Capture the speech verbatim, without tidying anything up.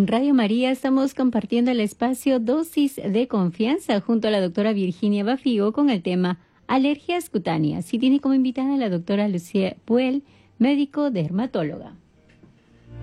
En Radio María estamos compartiendo el espacio Dosis de Confianza junto a la doctora Virginia Bafigo con el tema alergias cutáneas. Y tiene como invitada a la doctora Lucía Puel, médico dermatóloga.